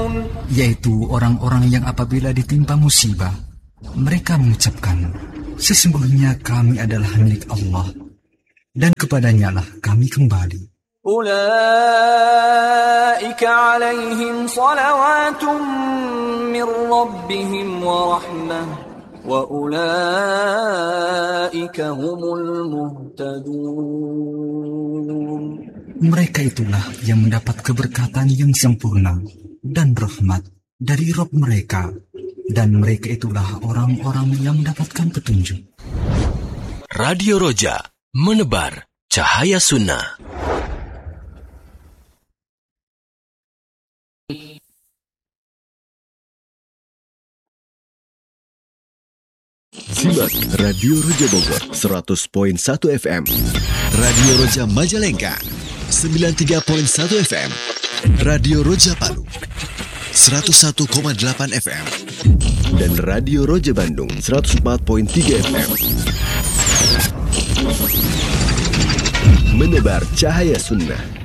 yaitu orang-orang yang apabila ditimpa musibah, mereka mengucapkan, sesungguhnya kami adalah milik Allah, dan kepadanya lah kami kembali. Ulaika alaihim salawatun min rabbihim wa rahmah, wa ulaika humul muhtadun. Mereka itulah yang mendapat keberkatan yang sempurna dan rahmat dari Rabb mereka, dan mereka itulah orang-orang yang mendapatkan petunjuk. Radio Roja, menebar cahaya sunnah. Simak Radio Roja Bogor 100.1 FM, Radio Roja Majalengka 93.1 FM, Radio Roja Palu 101,8 FM, dan Radio Roja Bandung 104.3 FM. Menebar cahaya sunnah.